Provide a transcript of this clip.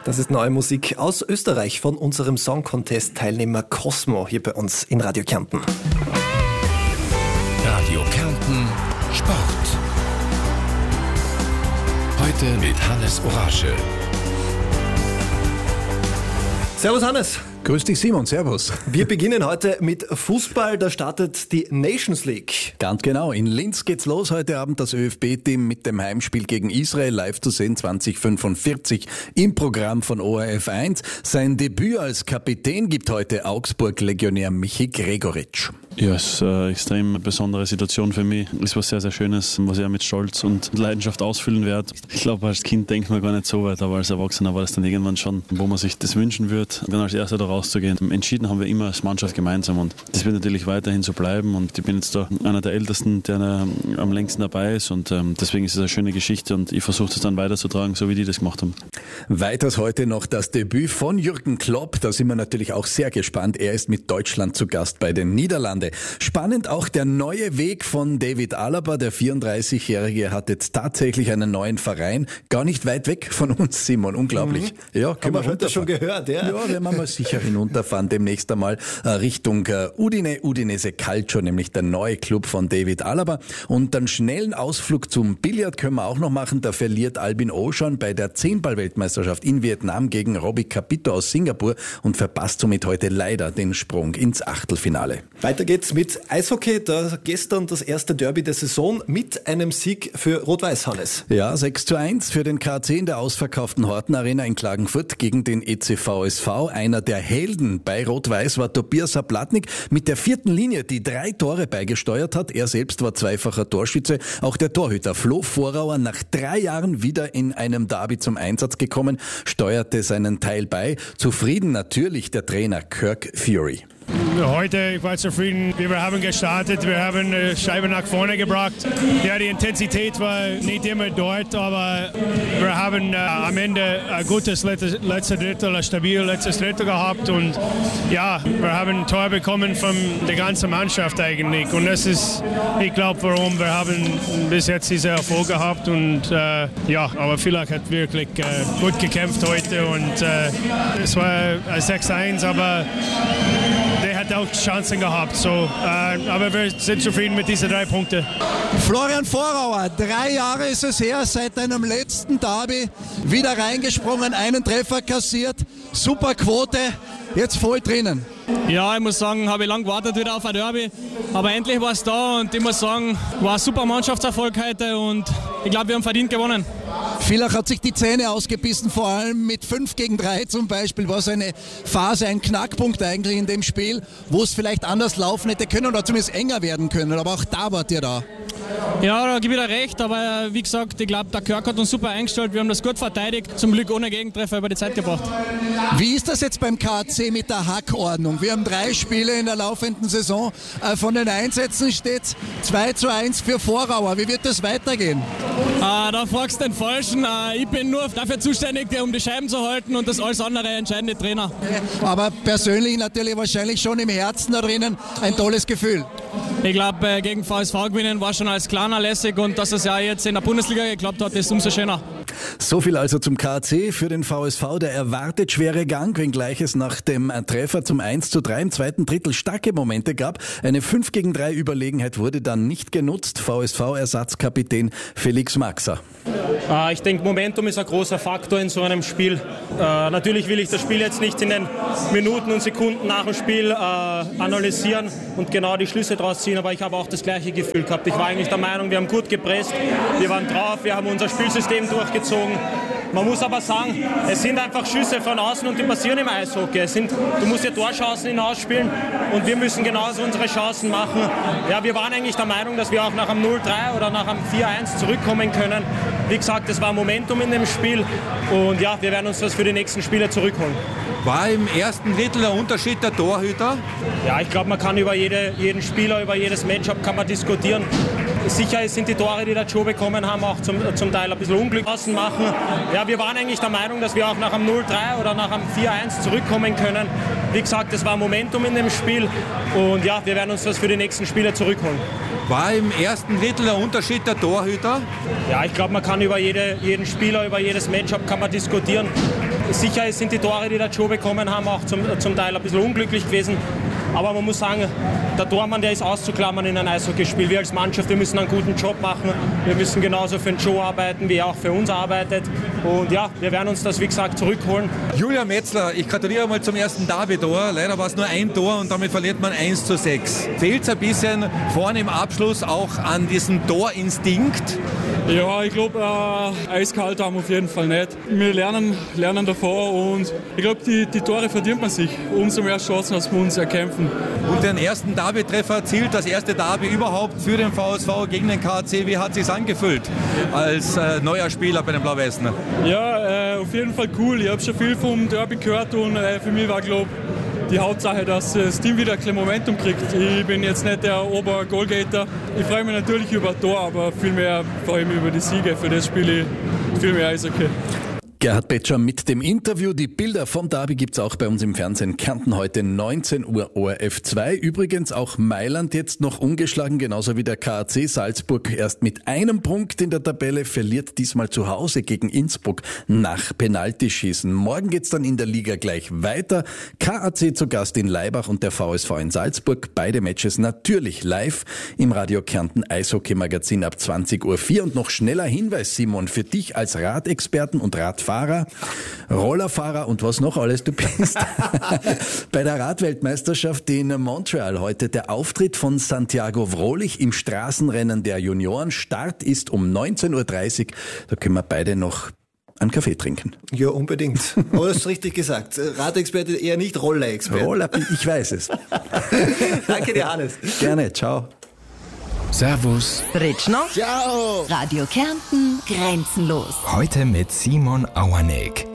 Das ist neue Musik aus Österreich von unserem Song-Contest-Teilnehmer Cosmo hier bei uns in Radio Kärnten. Radio Kärnten Sport. Heute mit Hannes Oraschel. Servus Hannes. Grüß dich Simon, servus. Wir beginnen heute mit Fußball, da startet die Nations League. Ganz genau, in Linz geht's los heute Abend, das ÖFB-Team mit dem Heimspiel gegen Israel, live zu sehen 2045 im Programm von ORF 1. Sein Debüt als Kapitän gibt heute Augsburg-Legionär Michi Gregoritsch. Ja, es ist eine extrem besondere Situation für mich. Es ist was sehr, sehr Schönes, was ich mit Stolz und Leidenschaft ausfüllen werde. Ich glaube, als Kind denkt man gar nicht so weit, aber als Erwachsener war das dann irgendwann schon, wo man sich das wünschen würde, dann als Erster da rauszugehen. Entschieden haben wir immer als Mannschaft gemeinsam und das wird natürlich weiterhin so bleiben und ich bin jetzt da einer der Ältesten, der am längsten dabei ist und deswegen ist es eine schöne Geschichte und ich versuche das dann weiterzutragen, so wie die das gemacht haben. Weiters heute noch das Debüt von Jürgen Klopp, da sind wir natürlich auch sehr gespannt. Er ist mit Deutschland zu Gast bei den Niederlanden. Spannend auch der neue Weg von David Alaba. Der 34-Jährige hat jetzt tatsächlich einen neuen Verein. Gar nicht weit weg von uns, Simon. Unglaublich. Ja, können wir heute schon gehört, ja? Ja, werden wir mal sicher hinunterfahren. Demnächst einmal Richtung Udinese Calcio, nämlich der neue Club von David Alaba. Und einen schnellen Ausflug zum Billard können wir auch noch machen. Da verliert Albin O schon bei der 10-Ball-Weltmeisterschaft in Vietnam gegen Robbie Capito aus Singapur und verpasst somit heute leider den Sprung ins Achtelfinale. Weiter geht's mit Eishockey, da gestern das erste Derby der Saison mit einem Sieg für Rot-Weiß, Hannes. Ja, 6:1 für den KC in der ausverkauften Horten Arena in Klagenfurt gegen den ECVSV. Einer der Helden bei Rot-Weiß war Tobias Saplatnik mit der 4. Linie, die 3 Tore beigesteuert hat. Er selbst war zweifacher Torschütze. Auch der Torhüter Flo Vorauer, nach 3 Jahren wieder in einem Derby zum Einsatz gekommen, steuerte seinen Teil bei. Zufrieden natürlich der Trainer Kirk Fury. Heute, ich war zufrieden. Wir haben gestartet, wir haben Scheibe nach vorne gebracht. Ja, die Intensität war nicht immer dort, aber wir haben am Ende ein gutes letztes Drittel, ein stabiles letztes Drittel gehabt und ja, wir haben ein Tor bekommen von der ganzen Mannschaft eigentlich und das ist, ich glaube, warum wir haben bis jetzt diese Erfolg gehabt und ja, aber vielleicht hat wirklich gut gekämpft heute und es war 6:1, aber der hat auch Chancen gehabt, aber wir sind zufrieden mit diesen 3 Punkten. Florian Vorauer, 3 Jahre ist es her, seit einem letzten Derby, wieder reingesprungen, einen Treffer kassiert, super Quote, jetzt voll drinnen. Ja, ich muss sagen, habe ich lange gewartet wieder auf ein Derby, aber endlich war es da und ich muss sagen, war ein super Mannschaftserfolg heute und ich glaube, wir haben verdient gewonnen. Villach hat sich die Zähne ausgebissen, vor allem mit 5:3 zum Beispiel, war so eine Phase, ein Knackpunkt eigentlich in dem Spiel, wo es vielleicht anders laufen hätte können oder zumindest enger werden können, aber auch da wart ihr da. Ja, da gebe ich dir recht, aber wie gesagt, ich glaube, der Kirk hat uns super eingestellt, wir haben das gut verteidigt, zum Glück ohne Gegentreffer über die Zeit gebracht. Wie ist das jetzt beim KAC mit der Hackordnung? Wir haben 3 Spiele in der laufenden Saison, von den Einsätzen steht 2:1 für Vorauer, wie wird das weitergehen? Da fragst du den Falschen, ich bin nur dafür zuständig, um die Scheiben zu halten und das alles andere entscheiden die Trainer. Aber persönlich natürlich wahrscheinlich schon im Herzen da drinnen ein tolles Gefühl. Ich glaube, gegen VSV gewinnen war schon als kleiner lässig und dass es ja jetzt in der Bundesliga geklappt hat, ist umso schöner. So viel also zum KAC. Für den VSV der erwartet schwere Gang, wenngleich es nach dem Treffer zum 1:3 im zweiten Drittel starke Momente gab. Eine 5:3 Überlegenheit wurde dann nicht genutzt. VSV-Ersatzkapitän Felix Maxer. Ich denke, Momentum ist ein großer Faktor in so einem Spiel. Natürlich will ich das Spiel jetzt nicht in den Minuten und Sekunden nach dem Spiel analysieren und genau die Schlüsse daraus ziehen, aber ich habe auch das gleiche Gefühl gehabt. Ich war eigentlich der Meinung, wir haben gut gepresst, wir waren drauf, wir haben unser Spielsystem durchgezogen. Man muss aber sagen, es sind einfach Schüsse von außen und die passieren im Eishockey. Du musst ja Torchancen hinausspielen und wir müssen genauso unsere Chancen machen. Ja, wir waren eigentlich der Meinung, dass wir auch nach einem 0:3 oder nach einem 4:1 zurückkommen können. Wie gesagt, es war Momentum in dem Spiel und ja, wir werden uns das für die nächsten Spiele zurückholen. War im ersten Drittel der Unterschied der Torhüter? Ja, ich glaube, man kann über jeden Spieler, über jedes Matchup kann man diskutieren. Sicher sind die Tore, die der Joe bekommen haben, auch zum Teil ein bisschen Unglück außen machen. Ja, wir waren eigentlich der Meinung, dass wir auch nach einem 0:3 oder nach einem 4:1 zurückkommen können. Wie gesagt, es war Momentum in dem Spiel und ja, wir werden uns das für die nächsten Spiele zurückholen. War im ersten Drittel der Unterschied der Torhüter? Ja, ich glaube, man kann über jeden Spieler, über jedes Matchup kann man diskutieren. Sicher sind die Tore, die der Joe bekommen haben, auch zum Teil ein bisschen unglücklich gewesen. Aber man muss sagen, der Tormann, der ist auszuklammern in einem Eishockeyspiel. Wir als Mannschaft, wir müssen einen guten Job machen. Wir müssen genauso für den Joe arbeiten, wie er auch für uns arbeitet. Und ja, wir werden uns das, wie gesagt, zurückholen. Julian Metzler, ich gratuliere mal zum ersten Derby-Tor. Leider war es nur ein Tor und damit verliert man 1:6. Fehlt es ein bisschen vorne im Abschluss auch an diesem Torinstinkt? Ja, ich glaube, eiskalt haben wir auf jeden Fall nicht. Wir lernen davor und ich glaube, die Tore verdient man sich. Umso mehr Chancen, als wir uns erkämpfen. Und den ersten Derby-Treffer erzielt, das erste Derby überhaupt für den VSV gegen den KAC. Wie hat es sich angefühlt als neuer Spieler bei den Blau-Weißen? Ja, auf jeden Fall cool. Ich habe schon viel vom Derby gehört und für mich war, glaube ich, die Hauptsache, dass das Team wieder ein bisschen Momentum kriegt. Ich bin jetzt nicht der Ober-Goalgater. Ich freue mich natürlich über ein Tor, aber vielmehr freue ich mich über die Siege. Für das Spiel viel mehr Eishockey. Gerhard Betscher mit dem Interview. Die Bilder vom Derby gibt's auch bei uns im Fernsehen. Kärnten heute 19 Uhr ORF 2. Übrigens auch Mailand jetzt noch ungeschlagen, genauso wie der KAC. Salzburg erst mit einem Punkt in der Tabelle, verliert diesmal zu Hause gegen Innsbruck nach Penaltyschießen. Morgen geht's dann in der Liga gleich weiter. KAC zu Gast in Laibach und der VSV in Salzburg. Beide Matches natürlich live im Radio Kärnten Eishockey-Magazin ab 20:04 Uhr. Und noch schneller Hinweis, Simon, für dich als Radexperten und Radfahrer, Rollerfahrer und was noch alles du bist. Bei der Radweltmeisterschaft in Montreal heute der Auftritt von Santiago Vrolich im Straßenrennen der Junioren. Start ist um 19:30 Uhr. Da können wir beide noch einen Kaffee trinken. Ja, unbedingt. Aber du hast richtig gesagt. Radexperte eher nicht Roller-Experte. Roller, ich weiß es. Danke dir, Hannes. Gerne, ciao. Servus. Ritschner. Ciao. Radio Kärnten, grenzenlos. Heute mit Simon Auerneck.